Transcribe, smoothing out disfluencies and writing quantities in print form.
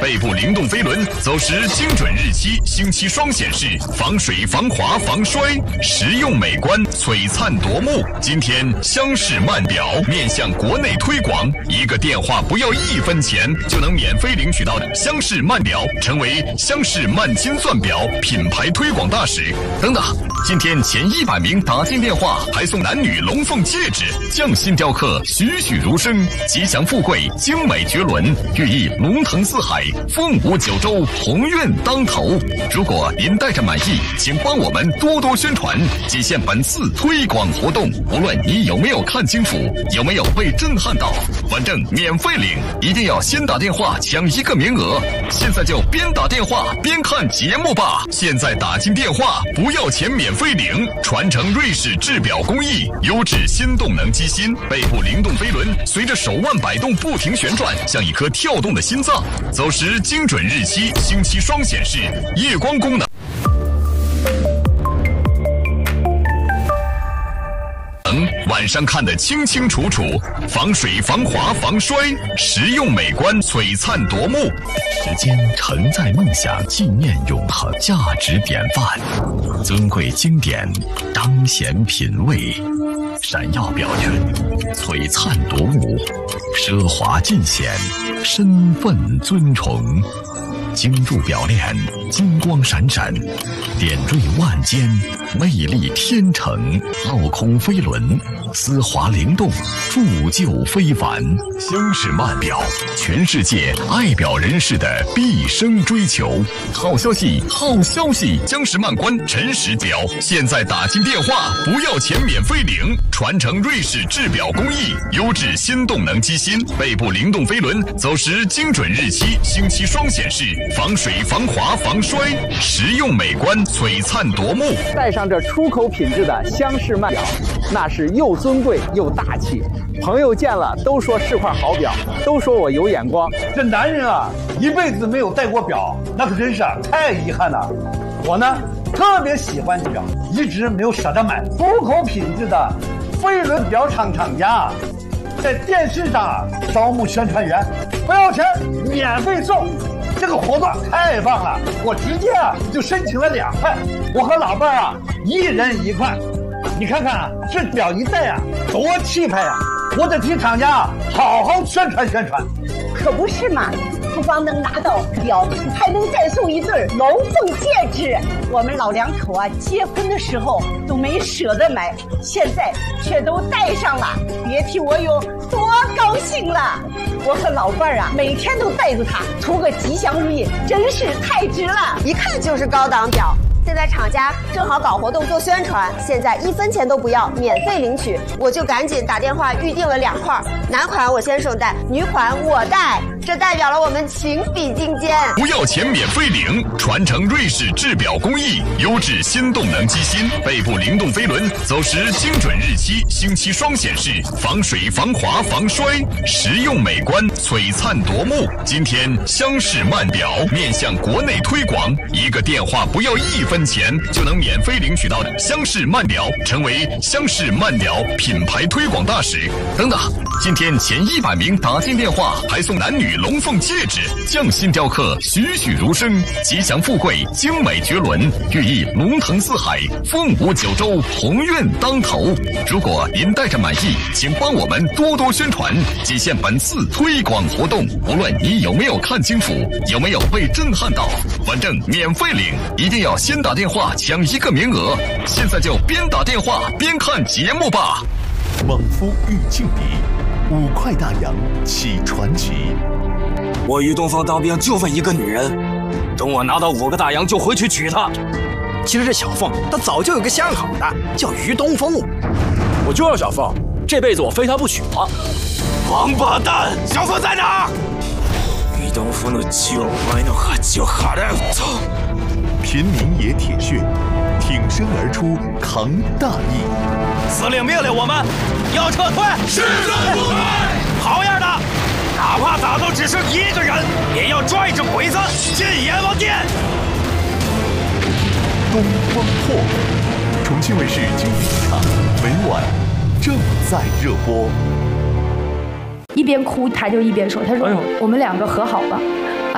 背部灵动飞轮，走时精准日期、星期双显示，防水、防滑、防摔，实用美观，璀璨夺目。今天厢式慢表面向国内推广，一个电话不要1分钱就能免费领取到的厢式慢表，成为厢式慢金钻表品牌推广大使。等等，今天前100名打进电话还送男女龙凤戒指，匠心雕刻，栩栩如生，吉祥富贵，精美绝伦，寓意龙腾四海，凤舞九州，鸿运当头。如果您带着满意，请帮我们多多宣传，仅限本次推广活动。无论你有没有看清楚，有没有被震撼到，反正免费领，一定要先打电话抢1个名额。现在就边打电话边看节目吧。现在打进电话不要钱免费领，传承瑞士制表工艺，优质新动能机芯，背部灵动飞轮随着手腕摆动不停旋转，像一颗跳动的心脏。走时精准日期、星期双显示，夜光功能。晚上看得清清楚楚，防水、防滑、防摔，实用美观，璀璨夺目。时间承载梦想，纪念永恒，价值典范，尊贵经典，彰显品味，闪耀表圈，璀璨夺目，奢华尽显，身份尊崇。精铸表链，金光闪闪，点缀万间，魅力天成。镂空飞轮，丝滑灵动，铸就非凡。厢式慢表，全世界爱表人士的毕生追求。好消息，好消息！江石慢观陈实表，现在打进电话不要钱免费领，传承瑞士制表工艺，优质新动能机芯，背部灵动飞轮，走时精准日期、星期双显示。防水、防滑、防摔，实用美观，璀璨夺目。 带上这出口品质的厢式慢表，那是又尊贵又大气。朋友见了都说是块好表，都说我有眼光。 这男人啊，一辈子没有戴过表，那可真是太遗憾了。我呢，特别喜欢这表，一直没有舍得买。出口品质的飞轮表厂厂家，在电视上招募宣传员，不要钱，免费送。这个活动太棒了，我直接就申请了2块，我和老伴儿1人1块。你看看这表一戴多气派呀！我得替厂家好好宣传宣传。 可不是嘛，不光能拿到表，还能再送1对龙凤戒指。我们老两口结婚的时候都没舍得买，现在却都戴上了，别提我有多高兴了。我和老伴儿每天都带着它，图个吉祥如意，真是太值了， 一看就是高档表。现在厂家正好搞活动做宣传，现在1分钱都不要，免费领取，我就赶紧打电话预定了2块，男款我先生戴，女款我戴，这代表了我们情比金坚。 不要钱免费领，传承瑞士制表工艺，优质新动能机芯，背部灵动飞轮，走时精准日期、星期双显示，防水、防滑、防摔，实用美观，璀璨夺目。今天厢式慢表面向国内推广，一个电话不要1分钱就能免费领取到的厢式慢表，成为厢式慢表品牌推广大使。等等，今天前100名打进电话还送男女龙凤戒指，匠心雕刻，栩栩如生，吉祥富贵，精美绝伦，寓意龙腾四海，凤舞九州，鸿运当头。如果您带着满意，请帮我们多多宣传，仅限本次推广活动。无论你有没有看清楚，有没有被震撼到，反正免费领，一定要先打电话抢1个名额。现在就边打电话边看节目吧。 猛夫遇劲敌，5块大洋起传奇。 我于东方当兵就为1个女人，等我拿到5个大洋就回去娶她。 其实这小凤她早就有个相好的，叫于东风。 我就要小凤，这辈子我非她不娶了。王八蛋，小凤在哪？于东风的酒歪弄和酒哈的走。 平民野铁血，挺身而出扛大义。 司令命令我们要撤退，誓死不退。好样的！哪怕打到只剩1个人，也要拽着鬼子进阎王殿。 东方破，重庆卫视经典剧场，每晚正在热播。 一边哭他就一边说：“他说我们2个和好吧。”